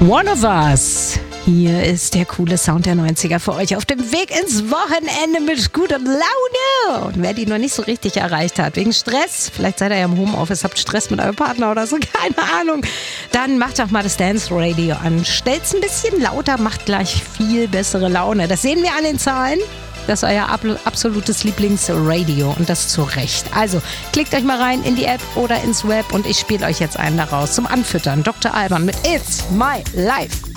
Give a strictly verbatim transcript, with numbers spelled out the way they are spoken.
One of Us. Hier ist der coole Sound der neunziger für euch auf dem Weg ins Wochenende mit guter Laune. Und wer die noch nicht so richtig erreicht hat, wegen Stress, vielleicht seid ihr ja im Homeoffice, habt Stress mit eurem Partner oder so, keine Ahnung, dann macht doch mal das Dance Radio an. Stellt's ein bisschen lauter, macht gleich viel bessere Laune. Das sehen wir an den Zahlen. Das ist euer absolutes Lieblingsradio und das zu Recht. Also klickt euch mal rein in die App oder ins Web und ich spiele euch jetzt einen daraus zum Anfüttern. Doktor Alban mit It's My Life.